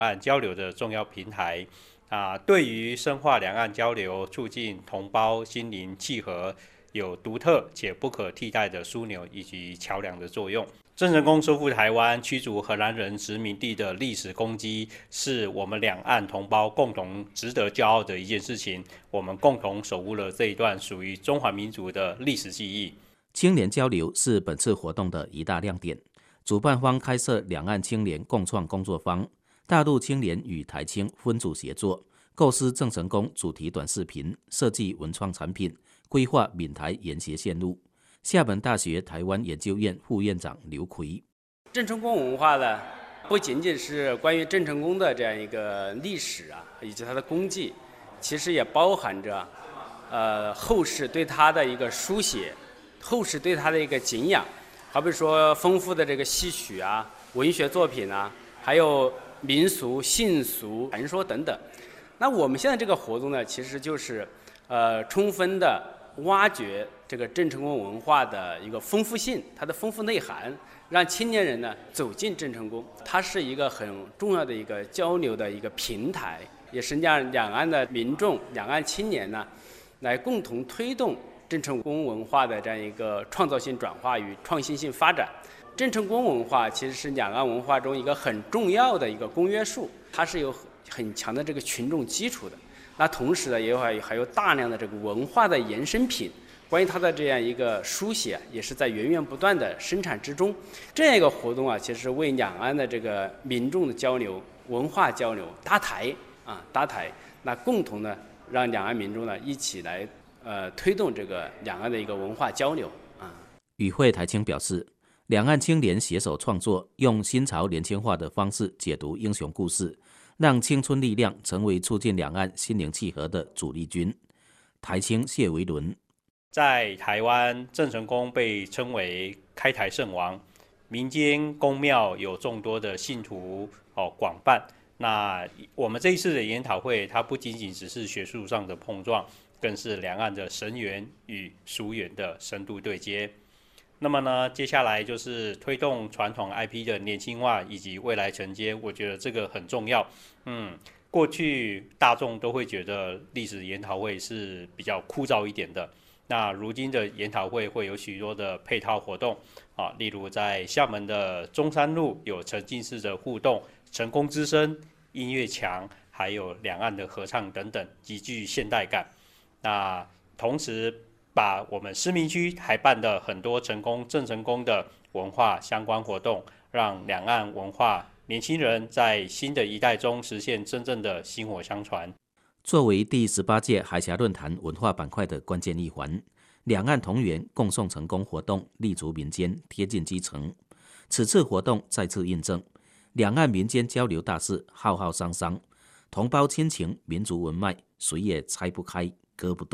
岸交流的重要平台。对于深化两岸交流、促进同胞心灵契合，有独特且不可替代的枢纽以及桥梁的作用。郑成功收复台湾、驱逐荷兰人殖民地的历史功绩，是我们两岸同胞共同值得骄傲的一件事情。我们共同守护了这一段属于中华民族的历史记忆。 青年交流是本次活动的一大亮点。主办方开设两岸青年共创工作坊，大陆青年与台青分组协作，构思郑成功主题短视频，设计文创产品，规划闽台研学线路。厦门大学台湾研究院副院长刘奎， 郑成功文化呢，不仅仅是关于郑成功的这样一个历史以及他的功绩，其实也包含着后世对他的一个书写，后世对他的一个敬仰。好比说丰富的这个戏曲文学作品还有民俗、信俗、传说等等。那我们现在这个活动呢，其实就是充分的挖掘这个郑成功文化的一个丰富性，它的丰富内涵，让青年人呢走进郑成功。它是一个很重要的一个交流的一个平台，也是让两岸的民众、两岸青年呢，来共同推动郑成功文化的这样一个创造性转化与创新性发展。郑成功文化其实是两岸文化中一个很重要的一个公约数，它是有很强的这个群众基础的。那同时呢，还有大量的这个文化的衍生品，关于它的这样一个书写，也是在源源不断的生产之中。这样一个活动其实为两岸的这个民众的交流、文化交流搭台，那共同呢让两岸民众呢一起来推动这个两岸的一个文化交流与会台青表示，两岸青年携手创作，用新潮年轻化的方式解读英雄故事，让青春力量成为促进两岸心灵契合的主力军。台青谢维伦， 在台湾，郑成功被称为开台圣王，民间宫庙有众多的信徒广泛。那我们这一次的研讨会，它不仅仅只是学术上的碰撞，更是两岸的神缘与俗缘的深度对接。那么呢，接下来就是推动传统 IP 的年轻化以及未来承接，我觉得这个很重要。过去大众都会觉得历史研讨会是比较枯燥一点的，那如今的研讨会会有许多的配套活动例如在厦门的中山路有沉浸式的互动、成功之声、音乐墙，还有两岸的合唱等等，极具现代感。那同时把我们市民区还办的很多郑成功的文化相关活动，让两岸文化年轻人在新的一代中实现真正的薪火相传。 作为第18届海峡论坛文化板块的关键一环，两岸同源共颂成功活动立足民间，贴近基层。此次活动再次印证，两岸民间交流大事浩浩汤汤，同胞亲情、民族文脉，谁也拆不开、割不断。